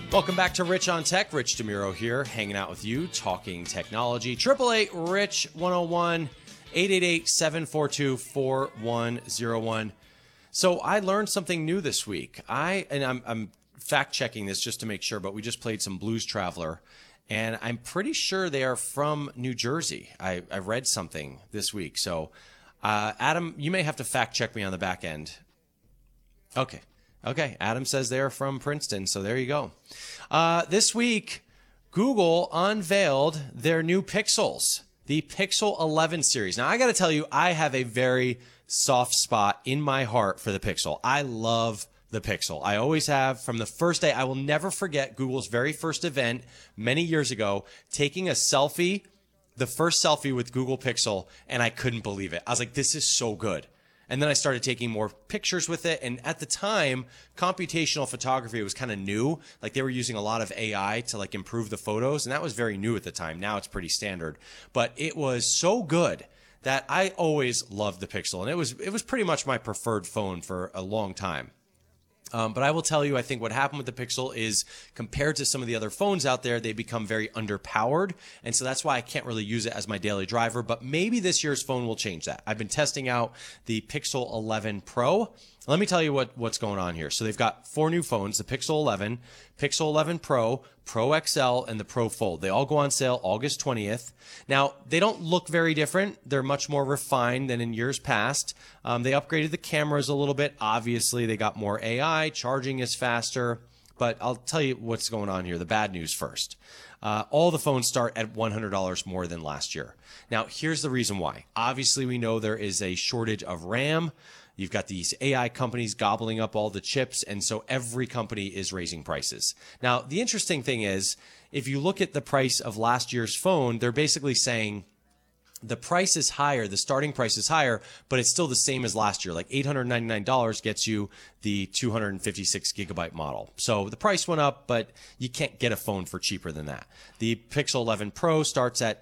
Welcome back to Rich on Tech. Rich DeMuro here, hanging out with you, talking technology. 888-RICH-101, 888-742-4101. So I learned something new this week. I'm fact-checking this just to make sure, but we just played some Blues Traveler, and I'm pretty sure they are from New Jersey. I read something this week. So, Adam, you may have to fact-check me on the back end. Okay, Adam says they're from Princeton, so there you go. This week, Google unveiled their new Pixels, the Pixel 11 series. Now, I got to tell you, I have a very soft spot in my heart for the Pixel. I love the Pixel. I always have from the first day. I will never forget Google's very first event many years ago, taking a selfie, the first selfie with Google Pixel, and I couldn't believe it. I was like, this is so good. And then I started taking more pictures with it. And at the time, computational photography was kind of new. Like they were using a lot of AI to like improve the photos. And that was very new at the time. Now it's pretty standard. But it was so good that I always loved the Pixel. And it was pretty much my preferred phone for a long time. But I will tell you, I think what happened with the Pixel is compared to some of the other phones out there, they become very underpowered. And so that's why I can't really use it as my daily driver. But maybe this year's phone will change that. I've been testing out the Pixel 11 Pro. Let me tell you what's going on here. So they've got 4 new phones, the Pixel 11, Pixel 11 Pro, Pro XL, and the Pro Fold. They all go on sale August 20th. Now, they don't look very different. They're much more refined than in years past. They upgraded the cameras a little bit. Obviously, they got more AI. Charging is faster. But I'll tell you what's going on here. The bad news first. All the phones start at $100 more than last year. Now, here's the reason why. Obviously, we know there is a shortage of RAM. You've got these AI companies gobbling up all the chips, and so every company is raising prices. Now, the interesting thing is, if you look at the price of last year's phone, they're basically saying the price is higher, the starting price is higher, but it's still the same as last year. Like $899 gets you the 256 gigabyte model. So the price went up, but you can't get a phone for cheaper than that. The Pixel 11 Pro starts at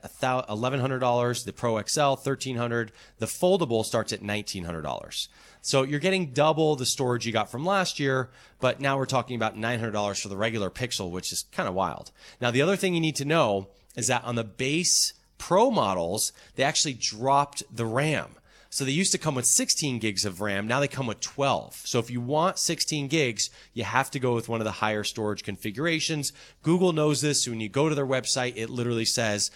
$1,100, the Pro XL $1,300, the foldable starts at $1,900. So you're getting double the storage you got from last year, but now we're talking about $900 for the regular Pixel, which is kind of wild. Now, the other thing you need to know is that on the base Pro models, they actually dropped the RAM. So they used to come with 16 gigs of RAM. Now they come with 12. So if you want 16 gigs, you have to go with one of the higher storage configurations. Google knows this. So when you go to their website, it literally says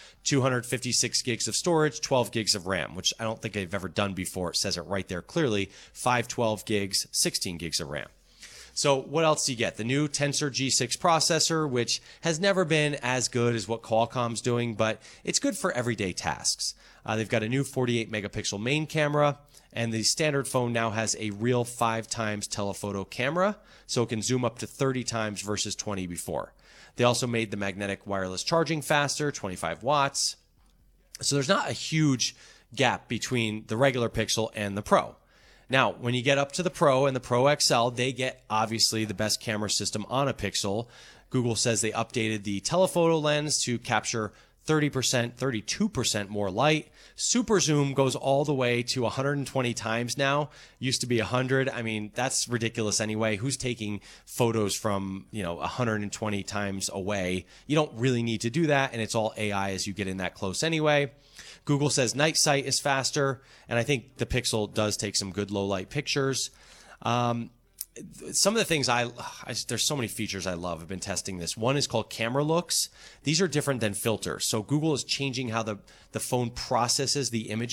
256 gigs of storage, 12 gigs of RAM, which I don't think they've ever done before. It says it right there clearly, 512 gigs, 16 gigs of RAM. So what else do you get? The new Tensor G6 processor, which has never been as good as what Qualcomm's doing, but it's good for everyday tasks. They've got a new 48 megapixel main camera, and the standard phone now has a real 5 times telephoto camera, so it can zoom up to 30 times versus 20 before. They also made the magnetic wireless charging faster, 25 watts. So there's not a huge gap between the regular Pixel and the Pro. Now, when you get up to the Pro and the Pro XL, they get obviously the best camera system on a Pixel. Google says they updated the telephoto lens to capture 30%, 32% more light. Super zoom goes all the way to 120 times now. Used to be 100. I mean, that's ridiculous anyway. Who's taking photos from, 120 times away? You don't really need to do that, and it's all AI as you get in that close anyway. Google says night sight is faster, and I think the Pixel does take some good low light pictures. Some of the things there's so many features I love. I've been testing this. One is called camera looks. These are different than filters. So Google is changing how the phone processes the images.